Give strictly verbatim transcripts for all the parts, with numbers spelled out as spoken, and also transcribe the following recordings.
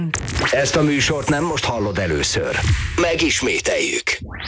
Ezt a műsort nem most hallod először. Megismételjük.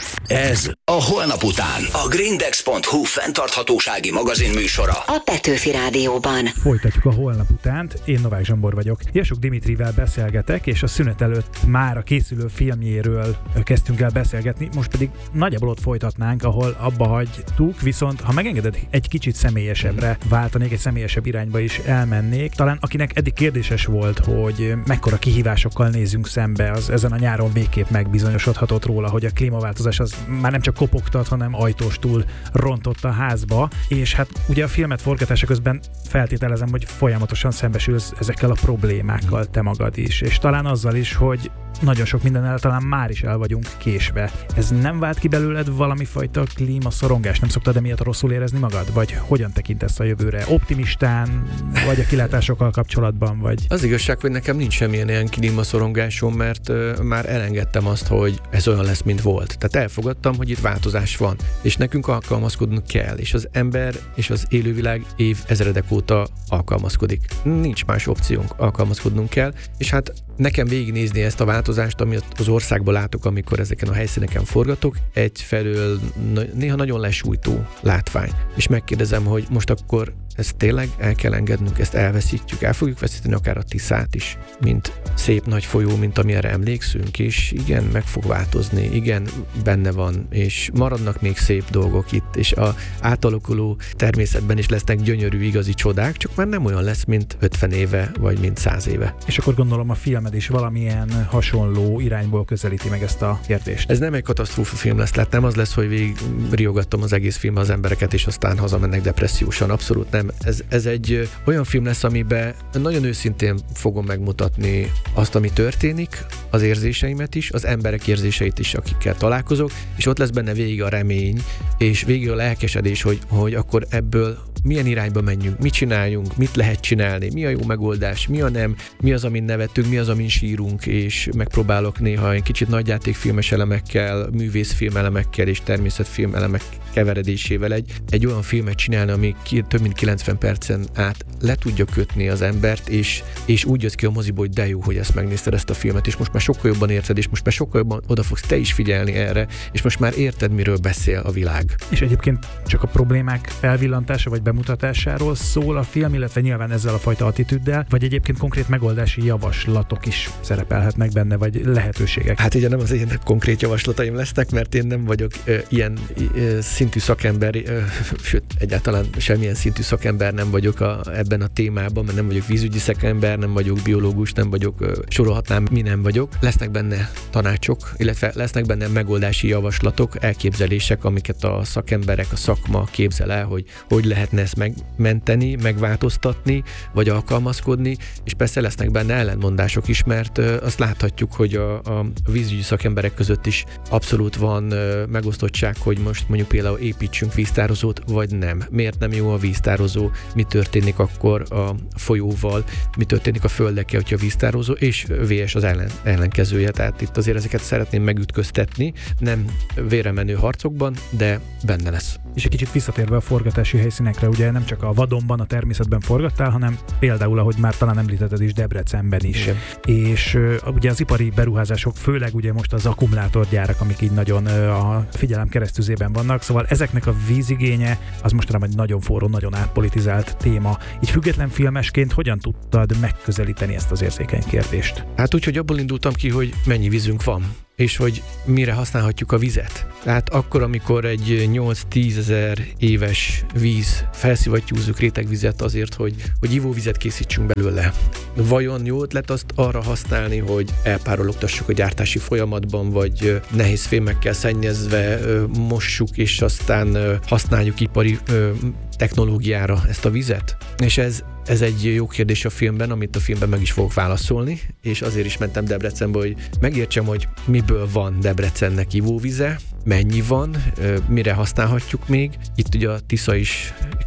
Ez a Holnap után. A grindex pont hu fenntarthatósági magazin műsora. A Petőfi Rádióban. Folytatjuk a Holnap utánt. Én Novák Zsombor vagyok. Jasuk Dimitrivel beszélgetek, és a szünet előtt már a készülő filmjéről kezdtünk el beszélgetni, most pedig nagyjából ott folytatnánk, ahol abba hagytuk, viszont ha megengeded, egy kicsit személyesebbre váltanék, egy személyesebb irányba is elmennék. Talán akinek eddig kérdéses volt, hogy mekkora kihívásokkal nézünk szembe, az ezen a nyáron végképp megbizonyosodhatott róla, hogy a klímaváltozás az már nem csak kopogtat, hanem ajtóstól rontott a házba, és hát ugye a filmet forgatása közben feltételezem, hogy folyamatosan szembesülsz ezekkel a problémákkal te magad is, és talán azzal is, hogy nagyon sok mindennel talán már is el vagyunk késve. Ez nem vált ki belőled valami fajta klímaszorongás? Nem szoktad emiatt rosszul érezni magad? Vagy hogyan tekintesz a jövőre? Optimistán? Vagy a kilátásokkal kapcsolatban? Vagy? Az igazság, hogy nekem nincs semmilyen ilyen klímaszorongásom, mert uh, már elengedtem azt, hogy ez olyan lesz, mint volt. Tehát elfogadtam, hogy itt változás van, és nekünk alkalmazkodnunk kell, és az ember és az élővilág év ezredek óta alkalmazkodik. Nincs más opciónk, alkalmazkodnunk kell, és hát nekem végignézni ezt a változást, amit az országban látok, amikor ezeken a helyszíneken forgatok, egyfelől néha nagyon lesújtó látvány. És megkérdezem, hogy most akkor ezt tényleg el kell engednünk, ezt elveszítjük, el fogjuk veszíteni akár a Tiszát is, mint szép nagy folyó, mint amire emlékszünk, és igen, meg fog változni, igen, benne van, és maradnak még szép dolgok itt, és a átalakuló természetben is lesznek gyönyörű, igazi csodák, csak már nem olyan lesz, mint ötven éve, vagy mint száz éve. És akkor gondolom a filmed is valamilyen hasonló irányból közelíti meg ezt a kérdést. Ez nem egy katasztrófa film lesz, lett, nem az lesz, hogy végig riogattam az egész film az embereket, és aztán hazamennek depressziósan, abszolút nem. Ez, ez egy olyan film lesz, amiben nagyon őszintén fogom megmutatni azt, ami történik, az érzéseimet is, az emberek érzéseit is, akikkel találkozok, és ott lesz benne végig a remény, és végig a lelkesedés, hogy, hogy akkor ebből milyen irányba menjünk, mit csináljunk, mit lehet csinálni, mi a jó megoldás, mi a nem, mi az, amin nevettünk, mi az, amin sírunk, és megpróbálok néha egy kicsit nagyjátékfilmes elemekkel, művészfilm elemekkel és természetfilm elemek keveredésével egy, egy olyan filmet csinálni, ami ki, több mint kilencven percen át le tudja kötni az embert, és, és úgy jössz ki a moziból, hogy de jó, hogy ezt megnézted ezt a filmet, és most már sokkal jobban érted, és most már sokkal jobban oda fogsz te is figyelni erre, és most már érted, miről beszél a világ. És egyébként csak a problémák felvillantása vagy bemutatásáról szól a film, illetve nyilván ezzel a fajta attitűddel, vagy egyébként konkrét megoldási javaslatok is szerepelhetnek benne, vagy lehetőségek? Hát ugye nem az én konkrét javaslataim lesznek, mert én nem vagyok ö, ilyen ö, szintű szakember, ö, sőt, egyáltalán semmilyen szintű szakember nem vagyok a, ebben a témában, mert nem vagyok vízügyi szakember, nem vagyok biológus, nem vagyok, ö, sorolhatnám, mi nem vagyok. Lesznek benne tanácsok, illetve lesznek benne megoldási javaslatok, elképzelések, amiket a szakemberek, a szakma képzel el, hogy hogy lehetne ezt megmenteni, megváltoztatni, vagy alkalmazkodni, és persze lesznek benne ellentmondások is, mert ö, azt láthatjuk, hogy a, a vízügyi szakemberek között is abszolút van ö, megosztottság, hogy most mondjuk például építsünk víztározót, vagy nem. Miért nem jó a víztározó, mi történik akkor a folyóval, mi történik a földekkel, hogyha a víztározó, és vé es az ellen, ellenkezője, tehát itt azért ezeket szeretném megütköztetni, nem véremenő harcokban, de benne lesz. És egy kicsit visszatérve a forgatási helyszínekre, ugye nem csak a vadonban, a természetben forgattál, hanem például, ahogy már talán említetted is, Debrecenben is. Igen. És uh, ugye az ipari beruházások, főleg ugye most az akkumulátorgyárak, amik így nagyon uh, a figyelem keresztüzében vannak, szóval ezeknek a vízigénye az mostanában egy nagyon forró, nagyon átpolitizált téma. Így független filmesként hogyan tudtad megközelíteni ezt az érzékeny kérdést? Hát úgy, hogy abból indultam ki, hogy mennyi vízünk van, és hogy mire használhatjuk a vizet. Tehát akkor, amikor egy nyolc-tízezer éves víz felszivattyúzzuk rétegvizet azért, hogy, hogy ivóvizet készítsünk belőle. Vajon jó ötlet azt arra használni, hogy elpárologtassuk a gyártási folyamatban, vagy nehéz fémekkel szennyezve mossuk, és aztán használjuk ipari technológiára ezt a vizet? És ez Ez egy jó kérdés a filmben, amit a filmben meg is fogok válaszolni, és azért is mentem Debrecenbe, hogy megértsem, hogy miből van Debrecennek ivóvize, mennyi van, mire használhatjuk még. Itt ugye a Tisza is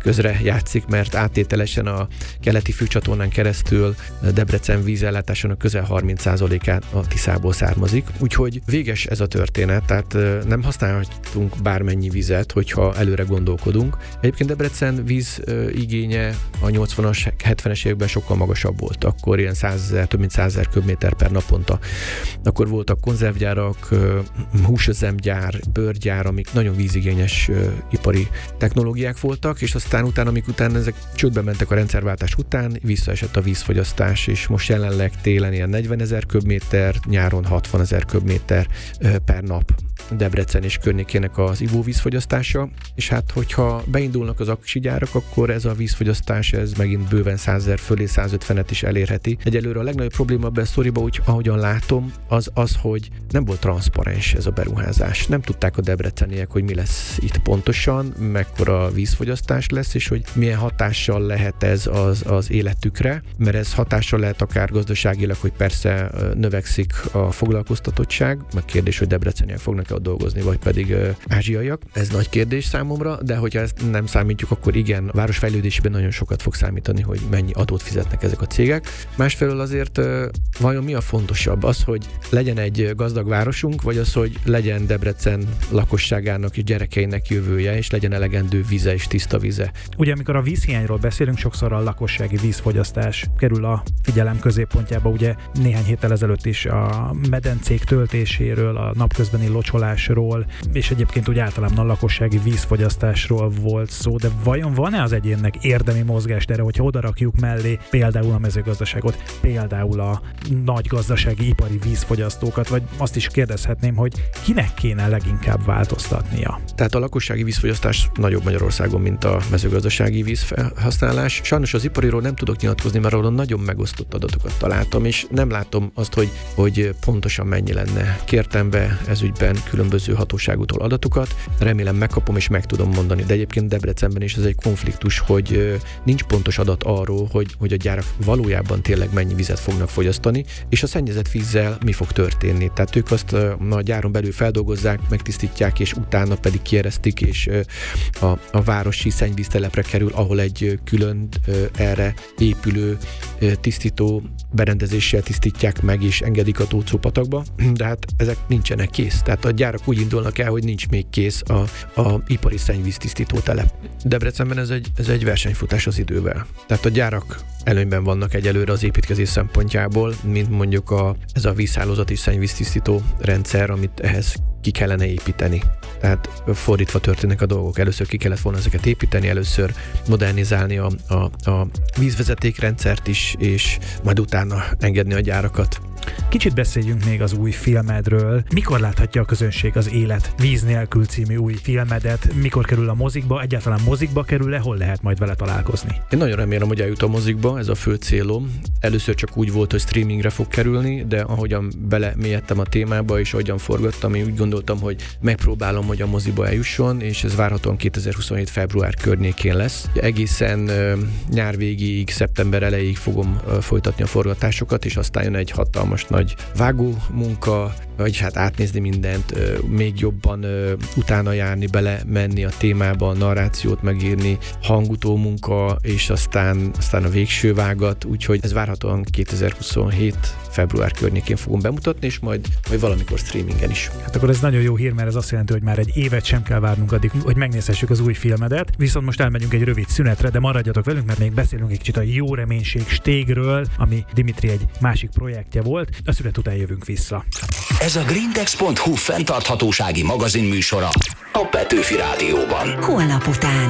közre játszik, mert áttételesen a keleti főcsatornán keresztül Debrecen vízellátásának közel harminc százalékát a Tiszából származik. Úgyhogy véges ez a történet, tehát nem használhatunk bármennyi vizet, hogyha előre gondolkodunk. Egyébként Debrecen víz igénye a nyolcvanas, hetvenes években sokkal magasabb volt. Akkor ilyen százezer, több mint százezer köbméter per naponta. Akkor voltak konzervgyárak, húsüzemgyár, bőrgyár, amik nagyon vízigényes ipari technológiák voltak, és aztán utána, amik után ezek csődbe mentek a rendszerváltás után, visszaesett a vízfogyasztás, és most jelenleg télen ilyen negyvenezer köbméter, nyáron hatvanezer köbméter per nap Debrecen és környékének az ivóvízfogyasztása, és hát hogyha beindulnak az aksi gyárak, akkor ez a vízfogyasztás, ez megint bőven százezer fölé, százötvenet is elérheti. Egyelőre a legnagyobb probléma ebben a sztoriban, úgy ahogyan látom, az az, hogy nem volt transzparens ez a beruházás. Nem tudták a debreceniek, hogy mi lesz itt pontosan, mekkora vízfogyasztás lesz, és hogy milyen hatással lehet ez az, az életükre, mert ez hatással lehet akár gazdaságilag, hogy persze növekszik a foglalkoztatottság, meg kérdés, hogy debreceniek fognak-e ott dolgozni, vagy pedig uh, ázsiaiak. Ez nagy kérdés számomra, de hogyha ezt nem számítjuk, akkor igen, a város fejlődésében nagyon sokat fog számítani, hogy mennyi adót fizetnek ezek a cégek. Másfelől azért uh, vajon mi a fontosabb? Az, hogy legyen egy gazdag városunk, vagy az, hogy legyen Debrecen lakosságának és gyerekeinek jövője, és legyen elegendő víze és tiszta víze. Ugye, amikor a vízhiányról beszélünk, sokszor a lakossági vízfogyasztás kerül a figyelem középpontjába. Ugye néhány héttel ezelőtt is a medencék töltéséről, a napközbeni locsolásról, és egyébként úgy általában a lakossági vízfogyasztásról volt szó, de vajon van-e az egyénnek érdemi mozgástere, hogyha oda rakjuk mellé például a mezőgazdaságot, például a nagy gazdasági ipari vízfogyasztókat, vagy azt is kérdezhetném, hogy kinek kéne leginkább változtatnia? Tehát a lakossági vízfogyasztás nagyobb Magyarországon, mint a mezőgazdasági vízfelhasználás. Sajnos az ipariról nem tudok nyilatkozni, mert arról nagyon megosztott adatokat találtam, és nem látom azt, hogy, hogy pontosan mennyi lenne. Kértem be ezügyben különböző hatóságútól adatokat, remélem megkapom és meg tudom mondani, de egyébként Debrecenben is ez egy konfliktus, hogy nincs pontos adat arról, hogy, hogy a gyárak valójában tényleg mennyi vizet fognak fogyasztani, és a szennyezett vízzel mi fog történni. Tehát ők azt a gyáron belül feldolgozzák, megtisztítják, és utána pedig kieresztik, és a, a városi szennyvíztelepre kerül, ahol egy külön erre épülő tisztító berendezéssel tisztítják meg, és engedik a Tóczó patakba, de hát ezek nincsenek kész. Tehát a gyárak úgy indulnak el, hogy nincs még kész a, a ipari szennyvíztisztító telep. Debrecenben ez egy, ez egy versenyfutás az idővel. Tehát a gyárak előnyben vannak egyelőre az építkezés szempontjából, mint mondjuk a, ez a vízhálózati szennyvíztisztító rendszer, amit ehhez ki kellene építeni. Tehát fordítva történnek a dolgok. Először ki kellett volna ezeket építeni, először modernizálni a, a, a vízvezetékrendszert is, és majd utána engedni a gyárakat. Kicsit beszéljünk még az új filmedről. Mikor láthatja a közönség az Élet víz nélkül című új filmedet? Mikor kerül a mozikba? Egyáltalán mozikba kerül-e? Hol lehet majd vele találkozni? Én nagyon remélem, hogy eljut a mozikba, ez a fő célom. Először csak úgy volt, hogy streamingre fog kerülni, de ahogyan belemélyedtem a témába, és ahogyan forgattam, én úgy gondoltam, hogy megpróbálom, hogy a moziba eljusson, és ez várhatóan kétezer-huszonhét február környékén lesz. Egészen uh, nyár végéig, szeptember elejéig fogom uh, folytatni a forgatásokat, és aztán jön egy hatalmas nagy vágó munka, vagy hát átnézni mindent, még jobban utána járni, bele menni a témába, a narrációt megírni, hangutó munka, és aztán, aztán a végső vágat, úgyhogy ez várhatóan kétezer-huszonhét február környékén fogom bemutatni, és majd, majd valamikor streamingen is. Hát akkor ez nagyon jó hír, mert ez azt jelenti, hogy már egy évet sem kell várnunk addig, hogy megnézhessük az új filmedet. Viszont most elmegyünk egy rövid szünetre, de maradjatok velünk, mert még beszélünk egy kicsit a Jó Reménység stégről, ami Dimitri egy másik projektje volt. A szünet után jövünk vissza. Ez a Grindex pont hu fenntarthatósági magazinműsora a Petőfi Rádióban. Holnap után.